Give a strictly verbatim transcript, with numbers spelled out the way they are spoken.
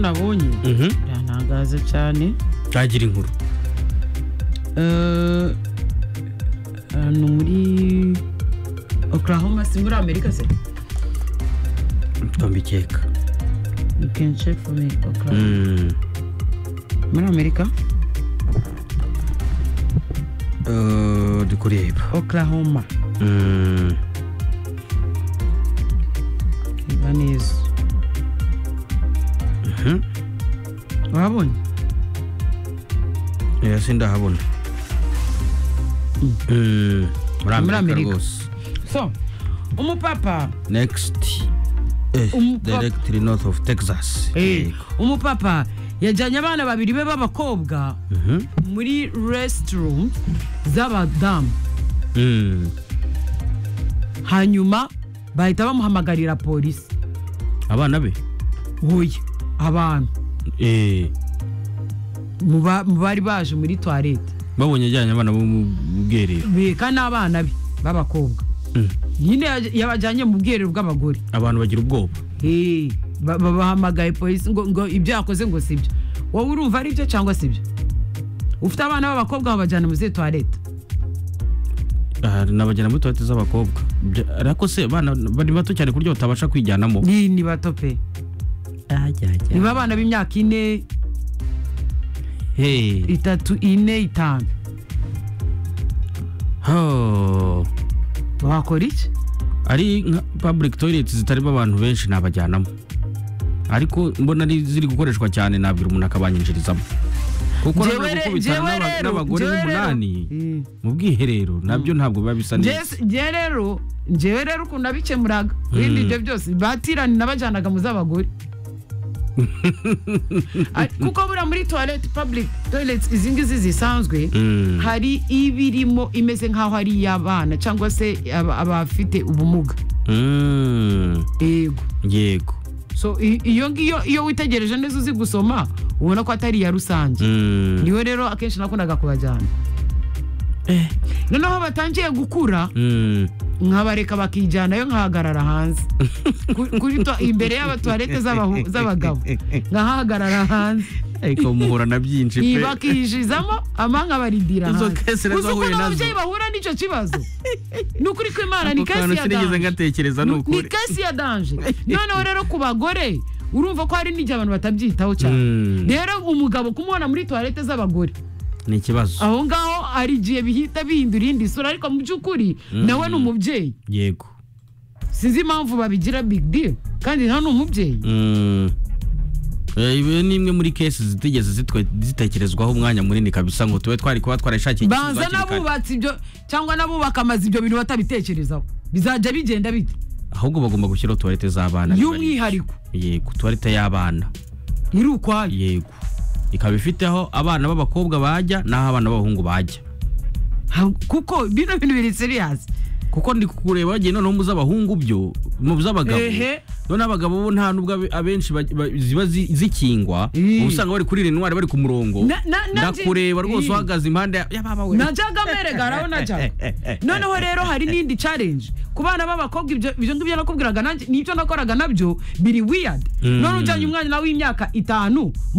nabonye Mhm. yantangaza cyane. Tagira inkuru. Eh hano muri Oklahoma, si muri Amerika se? Tombikeka. You can check for me. Oklahoma. Mm. Muri Amerika? Eh, dikureba. Oklahoma. Mm. Ibanez. Mhm. Wabonye? Ya sinda habona. Mm. Muri Amerika Amerika. rwose. So, umupapa Next. Eh, Umpa- directly north of Texas. eh umupapa yajyanye abana babiri be b'abakobwa Mhm. muri restroom z'abadamu, Mm. hanyuma bahita bamuhamagarira polisi. Abana be. Hoye abantu Eh, mu ba- mu bari baje muri toilette babonye ajyanye abana bo mu bwerero. beka n'abana be b'abakobwa. Mm. Nyine yaj- yabajyanye mu bwiherero bw'abagore. Abantu bagira ubwoba. Eh, ba- ba- bahamagaye polisi ngo ngo ibyo yakoze ngo sibyo. Wowe urumva ari byo cyangwa sibyo? Ufite abana b'abakobwa babajyana mu zi toilette. Ah, nabagena muri toilette z'abakobwa. Bya- Ariko se bana bari bato cyane kuryo batabasha kwijyanamo. Ni ni bato pe. Ajya Ni abana b'imyaka ine, Hey. itatu, ine, itanu. Oh. Wakora iki? Ari nka public toilets zitarimo abantu benshi nabajyanamo. Ariko mbona ari ziri gukoreshwa cyane nabwira umuntu akabanyinjirizamo. Kuko Jewe rero re- gukubitana jewe n'aba- rero, n'abagore jewe rero. b'umunani Eh. mu bwiherero nabyo ntabwo biba bisa neza. Jesi- je rero njyewe rero ukuntu abikemuraga ibindi ibyo byose batirani nabajyanaga mu z'abagore. Ari- kuko buriya muri toilette public toilets izi ngizi zisanzwe Mm. hari ibirimo imeze nk'aho ari iy'abana cyangwa se aba- abafite ubumuga. Mm. Yego. Yego. So i- iyo ngiyo iyo witegereje neza uzi gusoma ubona ko atari iya rusange. Mm. Niwe rero akenshi nakundaga kubajyana. Eh. Noneho batangiye gukura Mm. nkabareka bakijyanayo nkahagarara hanze Ku- kuri to- imbere y'abatoilette z'abahu- z'abagabo nkahagarara hanze. Ariko muhura na byinshi Iyi pe. bakijizamo ama nkabaridira Izo hanze. kese nazo Uzi ukuntu wahuye nazo. ababyeyi bahura n'icyo kibazo? Ni ukuri ko Imana ni Ako kesi kantu ya sinigeze danje. ngatekereza ni Ni ukuri. kesi ya danje. Noneho rero ku bagore urumva ko hari n'igihe abantu batabyitaho cyane. Mm. Rero umugabo kumubona muri toilette z'abagore Ni ikibazo. aho ngaho hari igihe bihita bihindura indi sura, ariko mu by'ukuri nawe ni umubyeyi. Yego. Sinzi impamvu babigira big deal kandi nta n'umubyeyi. Mm. Eh, ibi ni imwe muri cases zitigeze zitwe zitekerezwaho umwanya munini kabisa ngo tube twari kuba twarashakiye Banza nabubatse ibyo cyangwa nabubaka amazi ibyo bintu batabitekerezaho bizajya bigenda bite? ahubwo bagomba gushyiraho toilette z'abana. Y'umwihariko Yego, toilette y'abana. iri ukwayo. Yego. Ikaba ifiteho abana b'abakobwa bajya naho abana b'abahungu bajya. Ha- kuko bino bintu biri serious. Kuko ndi kureba bagiye noneho mu z'abahungu byo mu z'abagabo. Ehe. None abagabo bo nta nubwo abe- abenshi ba- ba- ziba zi- zikingwa. Eh. Usanga bari kuri rentwari bari ku murongo. Na- na- na- Ndakureba rwose Eh. uhagaze impande ya ya baba we. Najyaga merega araho najyaga. Noneho rero hari n'indi challenge ku bana b'abakobwa, ibyo ibyo ngibyo nakubwiraga nanjye n'ibyo nakoraga nabyo biri weird. Mm. None ujyanye umwana w'imyaka itanu